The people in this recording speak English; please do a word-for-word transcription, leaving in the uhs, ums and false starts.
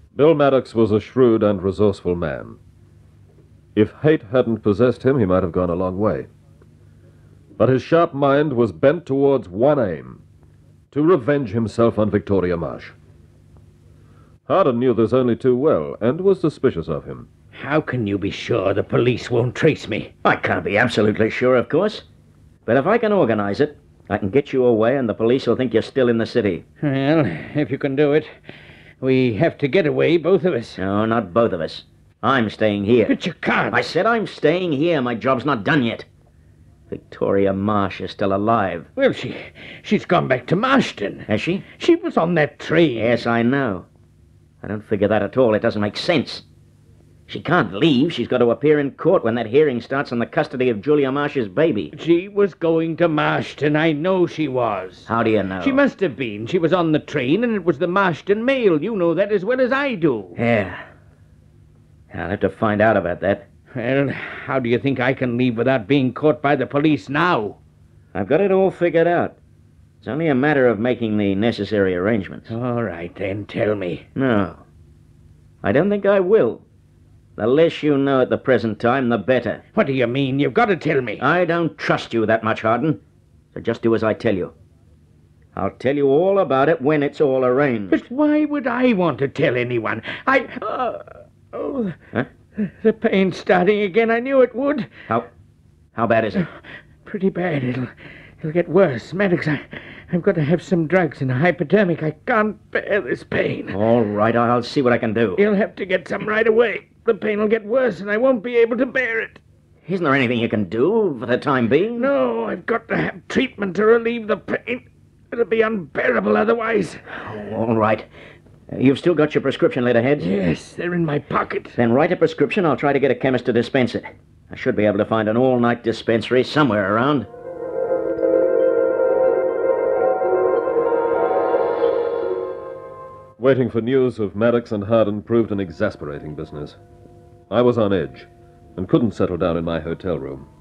Bill Maddox was a shrewd and resourceful man. If hate hadn't possessed him, he might have gone a long way. But his sharp mind was bent towards one aim: to revenge himself on Victoria Marsh. Hardin knew this only too well and was suspicious of him. How can you be sure the police won't trace me? I can't be absolutely sure, of course. But if I can organize it, I can get you away and the police will think you're still in the city. Well, if you can do it. We have to get away, both of us. No, not both of us. I'm staying here. But you can't. I said I'm staying here. My job's not done yet. Victoria Marsh is still alive. Well, she, she's gone back to Marston. Has she? She was on that train. Yes, I know. I don't figure that at all. It doesn't make sense. She can't leave. She's got to appear in court when that hearing starts on the custody of Julia Marsh's baby. She was going to Marston. I know she was. How do you know? She must have been. She was on the train, and it was the Marston mail. You know that as well as I do. Yeah. I'll have to find out about that. Well, how do you think I can leave without being caught by the police now? I've got it all figured out. It's only a matter of making the necessary arrangements. All right, then, tell me. No. I don't think I will. The less you know at the present time, the better. What do you mean? You've got to tell me. I don't trust you that much, Hardin. So just do as I tell you. I'll tell you all about it when it's all arranged. But why would I want to tell anyone? I... Uh, oh, huh? The pain's starting again. I knew it would. How... how bad is it? Pretty bad. It'll... it'll get worse. Maddox, I... I've got to have some drugs and a hypodermic. I can't bear this pain. All right, I'll see what I can do. You'll have to get some right away. The pain will get worse and I won't be able to bear it. Isn't there anything you can do for the time being? No, I've got to have treatment to relieve the pain. It'll be unbearable otherwise. Oh, all right. You've still got your prescription letterheads? Yes, they're in my pocket. Then write a prescription. I'll try to get a chemist to dispense it. I should be able to find an all-night dispensary somewhere around. Waiting for news of Maddox and Hardin proved an exasperating business. I was on edge and couldn't settle down in my hotel room.